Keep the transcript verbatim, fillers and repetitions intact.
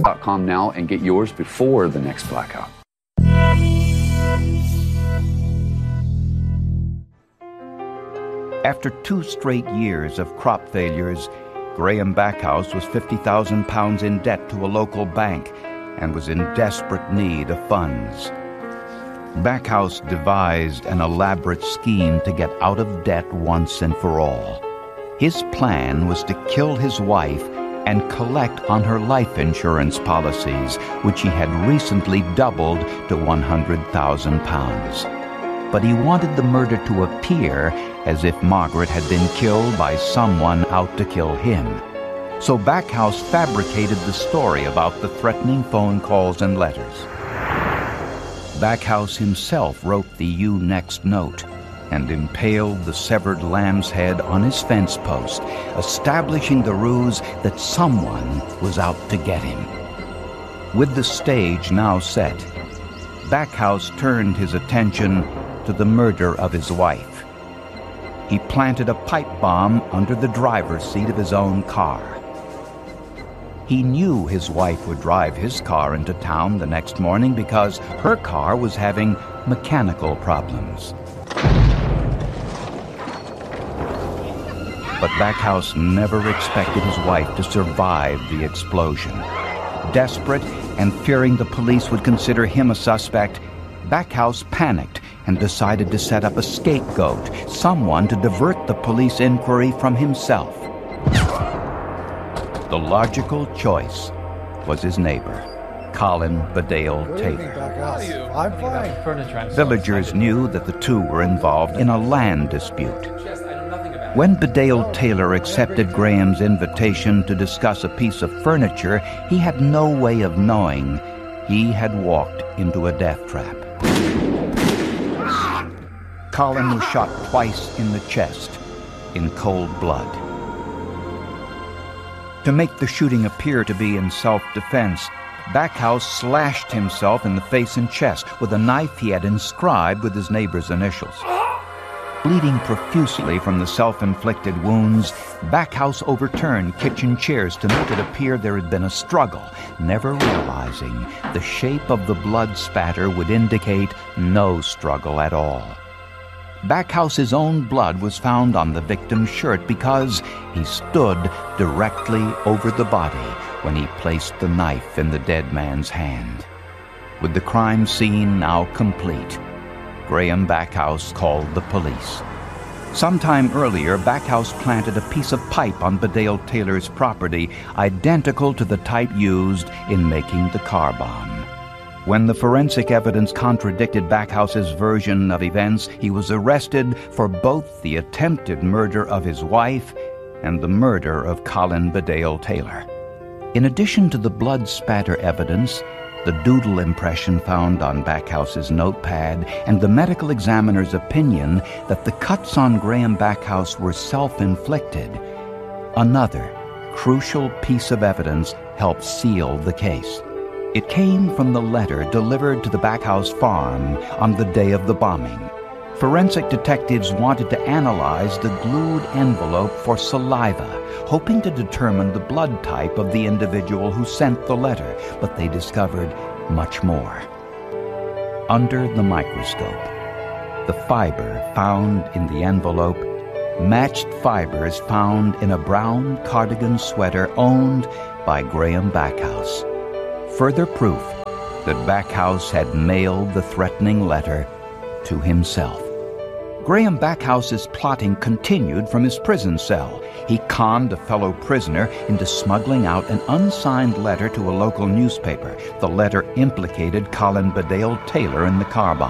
dot com now and get yours before the next blackout. After two straight years of crop failures, Graham Backhouse was fifty thousand pounds in debt to a local bank and was in desperate need of funds. Backhouse devised an elaborate scheme to get out of debt once and for all. His plan was to kill his wife and collect on her life insurance policies, which he had recently doubled to one hundred thousand pounds. But he wanted the murder to appear as if Margaret had been killed by someone out to kill him. So Backhouse fabricated the story about the threatening phone calls and letters. Backhouse himself wrote the "You Next" note and impaled the severed lamb's head on his fence post, establishing the ruse that someone was out to get him. With the stage now set, Backhouse turned his attention to the murder of his wife. He planted a pipe bomb under the driver's seat of his own car. He knew his wife would drive his car into town the next morning because her car was having mechanical problems. But Backhouse never expected his wife to survive the explosion. Desperate and fearing the police would consider him a suspect, Backhouse panicked and decided to set up a scapegoat, someone to divert the police inquiry from himself. The logical choice was his neighbor, Colin Badale Taylor. I'm fine. Villagers knew that the two were involved in a land dispute. When Badale Taylor accepted Graham's invitation to discuss a piece of furniture, he had no way of knowing he had walked into a death trap. Colin was shot twice in the chest, in cold blood. To make the shooting appear to be in self-defense, Backhouse slashed himself in the face and chest with a knife he had inscribed with his neighbor's initials. Bleeding profusely from the self-inflicted wounds, Backhouse overturned kitchen chairs to make it appear there had been a struggle, never realizing the shape of the blood spatter would indicate no struggle at all. Backhouse's own blood was found on the victim's shirt because he stood directly over the body when he placed the knife in the dead man's hand. With the crime scene now complete, Graham Backhouse called the police. Sometime earlier, Backhouse planted a piece of pipe on Badale Taylor's property, identical to the type used in making the car bomb. When the forensic evidence contradicted Backhouse's version of events, he was arrested for both the attempted murder of his wife and the murder of Colin Badale Taylor. In addition to the blood spatter evidence, the doodle impression found on Backhouse's notepad, and the medical examiner's opinion that the cuts on Graham Backhouse were self-inflicted, another crucial piece of evidence helped seal the case. It came from the letter delivered to the Backhouse farm on the day of the bombing. Forensic detectives wanted to analyze the glued envelope for saliva, hoping to determine the blood type of the individual who sent the letter, but they discovered much more. Under the microscope, the fiber found in the envelope matched fibers found in a brown cardigan sweater owned by Graham Backhouse. Further proof that Backhouse had mailed the threatening letter to himself. Graham Backhouse's plotting continued from his prison cell. He conned a fellow prisoner into smuggling out an unsigned letter to a local newspaper. The letter implicated Colin Badale Taylor in the car bomb.